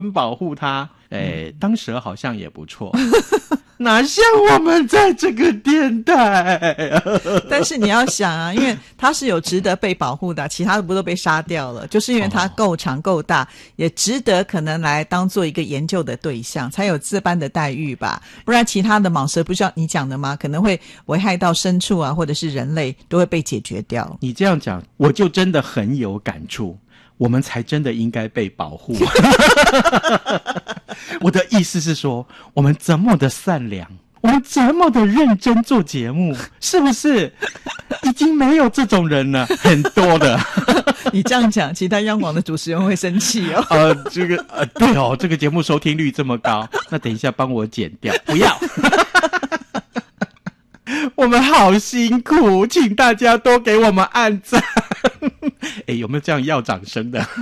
保护它，当蛇好像也不错。哪像我们在这个电台但是你要想啊，因为它是有值得被保护的，其他的不都被杀掉了，就是因为它够长够大，也值得可能来当做一个研究的对象，才有这般的待遇吧。不然其他的蟒蛇不是你讲的吗？可能会危害到牲畜啊，或者是人类都会被解决掉。 你这样讲我就真的很有感触，我们才真的应该被保护。我的意思是说，我们这么的善良，我们这么的认真做节目，是不是已经没有这种人了？很多的。 你这样讲，其他央广的主持人会生气哦。 对哦，这个节目收听率这么高，那等一下帮我剪掉，不要。我们好辛苦，请大家多给我们按赞。有没有这样要掌声的？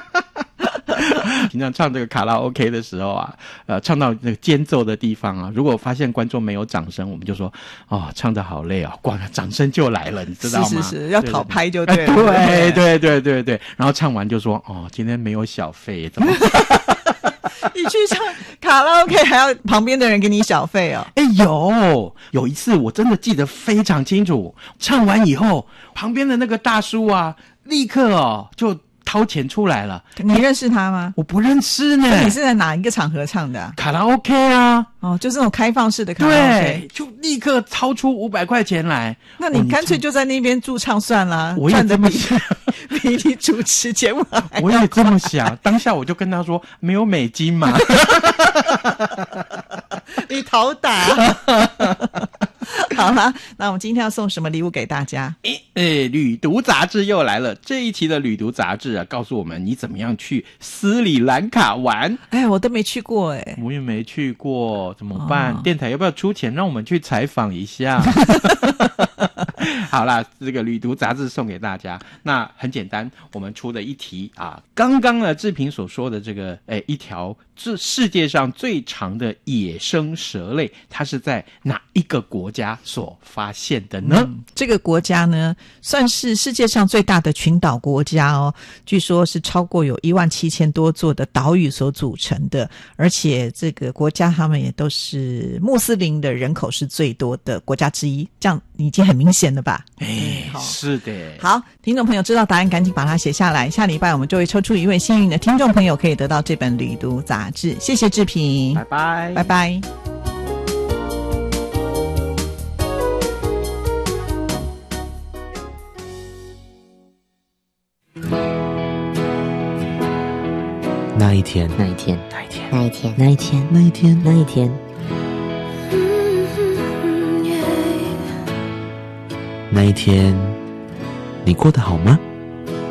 平常唱这个卡拉 OK 的时候啊，唱到那个间奏的地方啊，如果发现观众没有掌声，我们就说唱得好累哦，光掌声就来了，你知道吗？ 是要讨拍就对了。 对，然后唱完就说今天没有小费，怎么？ 你去唱卡拉 OK 还要旁边的人给你小费哦？ 有一次我真的记得非常清楚，唱完以后，旁边的那个大叔啊，立刻就掏钱出来了。 你认识他吗？ 我不认识呢。 你是在哪一个场合唱的卡拉 OK 啊。 就这种开放式的卡拉 OK。 对，就立刻掏出500块钱来。 那你干脆就在那边驻唱算了。 我也这么想。 比你主持节目还我也这么想。当下我就跟他说，没有美金嘛。 你讨打。好啦，那我们今天要送什么礼物给大家？ 旅读杂志又来了。这一期的旅读杂志啊，告诉我们你怎么样去斯里兰卡玩。 我都没去过我也没去过，怎么办？电台要不要出钱让我们去采访一下？好啦，这个旅读杂志送给大家。那很简单，我们出了一题啊，刚刚呢志平所说的这个一条这世界上最长的野生蛇类，它是在哪一个国家所发现的呢？ 这个国家呢算是世界上最大的群岛国家哦，据说是超过有17000多座的岛屿所组成的，而且这个国家他们也都是穆斯林的人口是最多的国家之一，这样已经很明显了吧？ 是的。 好，听众朋友知道答案赶紧把它写下来，下礼拜我们就会抽出一位幸运的听众朋友，可以得到这本旅读杂志。谢谢志平， 拜拜， 拜拜。 那一天， 那一天， 那一天， 那一天， 那一天，那一天， 那一天， 那一天，你过得好吗？